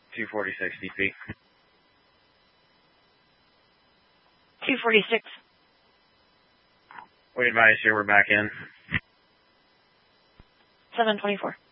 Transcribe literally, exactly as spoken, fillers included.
two forty-six D P. two forty-six. We advise you we're back in. seven twenty-four.